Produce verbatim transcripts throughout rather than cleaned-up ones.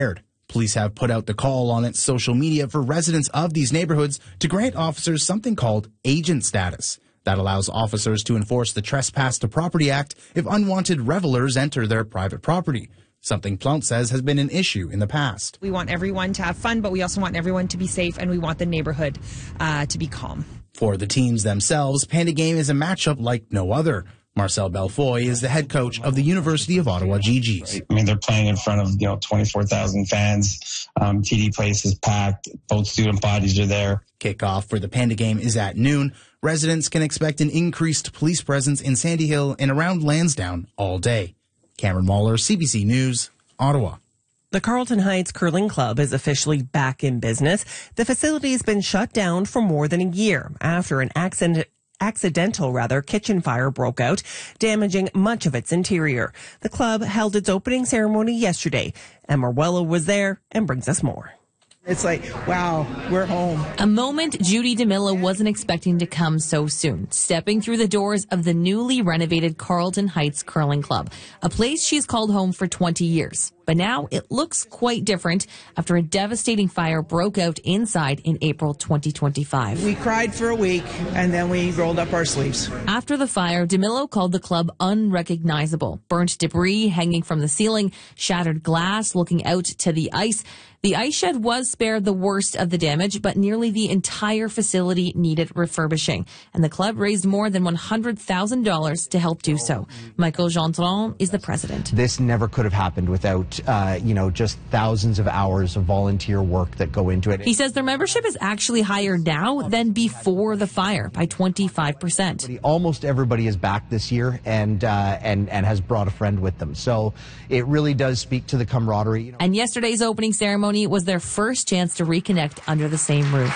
Police have put out the call on its social media for residents of these neighborhoods to grant officers something called agent status. That allows officers to enforce the Trespass to Property Act if unwanted revelers enter their private property, something Plount says has been an issue in the past. We want everyone to have fun, but we also want everyone to be safe, and we want the neighborhood uh, to be calm. For the teams themselves, Panda Game is a matchup like no other. Marcel Belfoy is the head coach of the University of Ottawa G Gs. I mean, they're playing in front of, you know, twenty-four thousand fans. Um, T D Place is packed. Both student bodies are there. Kickoff for the Panda Game is at noon. Residents can expect an increased police presence in Sandy Hill and around Lansdowne all day. Cameron Mahler, C B C News, Ottawa. The Carlton Heights Curling Club is officially back in business. The facility has been shut down for more than a year after an accident accidental rather kitchen fire broke out, damaging much of its interior. The club held its opening ceremony yesterday. Emma Wello was there and brings us more. It's like, wow, we're home. A moment Judy DeMilla wasn't expecting to come so soon, stepping through the doors of the newly renovated Carlton Heights Curling Club, a place she's called home for twenty years. But now it looks quite different after a devastating fire broke out inside in April twenty twenty-five. We cried for a week, and then we rolled up our sleeves. After the fire, DeMillo called the club unrecognizable. Burnt debris hanging from the ceiling, shattered glass looking out to the ice. The ice shed was spared the worst of the damage, but nearly the entire facility needed refurbishing, and the club raised more than one hundred thousand dollars to help do so. Michael Gendron is the president. This never could have happened without, uh, you know, just thousands of hours of volunteer work that go into it. He says their membership is actually higher now than before the fire by twenty-five percent. Almost everybody is back this year and, uh, and, and has brought a friend with them. So it really does speak to the camaraderie. You know. And yesterday's opening ceremony was their first chance to reconnect under the same roof.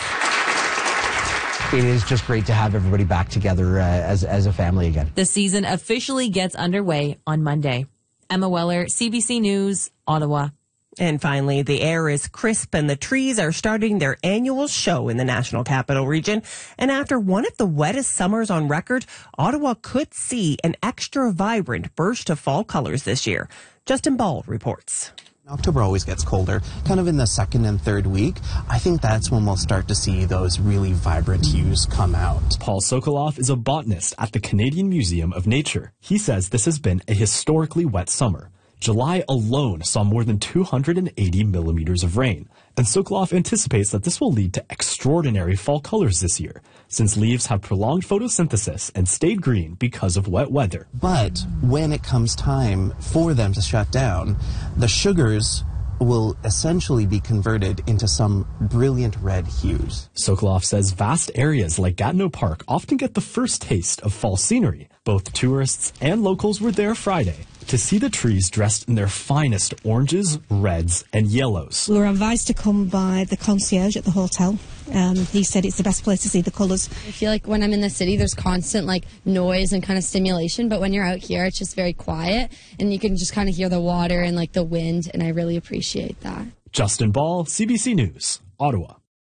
It is just great to have everybody back together uh, as, as a family again. The season officially gets underway on Monday. Emma Weller, C B C News, Ottawa. And finally, the air is crisp and the trees are starting their annual show in the National Capital Region. And after one of the wettest summers on record, Ottawa could see an extra vibrant burst of fall colors this year. Justin Ball reports. October always gets colder, kind of in the second and third week. I think that's when we'll start to see those really vibrant hues come out. Paul Sokoloff is a botanist at the Canadian Museum of Nature. He says this has been a historically wet summer. July alone saw more than two hundred eighty millimeters of rain, and Sokoloff anticipates that this will lead to extraordinary fall colors this year, since leaves have prolonged photosynthesis and stayed green because of wet weather. But when it comes time for them to shut down, the sugars will essentially be converted into some brilliant red hues. Sokoloff says vast areas like Gatineau Park often get the first taste of fall scenery. Both tourists and locals were there Friday to see the trees dressed in their finest oranges, reds, and yellows. We were advised to come by the concierge at the hotel. Um, he said it's the best place to see the colours. I feel like when I'm in the city, there's constant like noise and kind of stimulation, but when you're out here, it's just very quiet, and you can just kind of hear the water and like the wind, and I really appreciate that. Justin Ball, C B C News, Ottawa.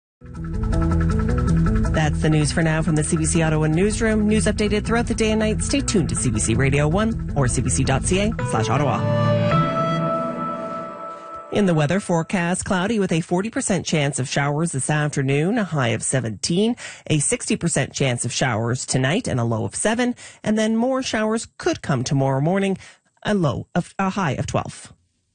That's the news for now from the C B C Ottawa newsroom. News updated throughout the day and night. Stay tuned to C B C Radio one or cbc.ca slash Ottawa. In the weather forecast, cloudy with a forty percent chance of showers this afternoon, a high of seventeen, a sixty percent chance of showers tonight and a low of seven, and then more showers could come tomorrow morning, a low of a high of twelve.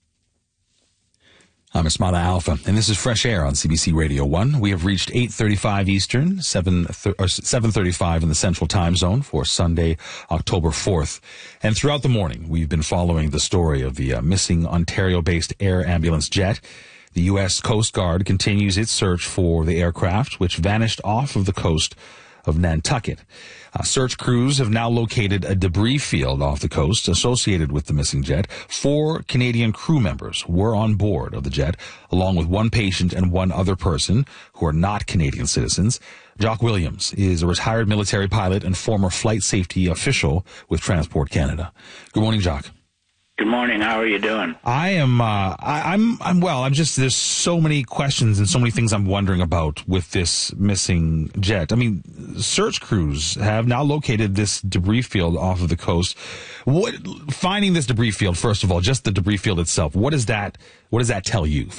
I'm Esmada Alpha, and this is Fresh Air on C B C Radio one. We have reached eight thirty-five Eastern, seven thirty-five in the Central Time Zone for Sunday, October fourth. And throughout the morning, we've been following the story of the uh, missing Ontario-based air ambulance jet. The U S Coast Guard continues its search for the aircraft, which vanished off of the coast of Nantucket. Uh, search crews have now located a debris field off the coast associated with the missing jet. Four Canadian crew members were on board of the jet, along with one patient and one other person who are not Canadian citizens. Jock Williams is a retired military pilot and former flight safety official with Transport Canada. Good morning, Jock. Good morning. How are you doing? I am. Uh, I, I'm. I'm well. I'm just. There's so many questions and so many things I'm wondering about with this missing jet. I mean, search crews have now located this debris field off of the coast. What? Finding this debris field, first of all, just the debris field itself. What does that? What does that tell you?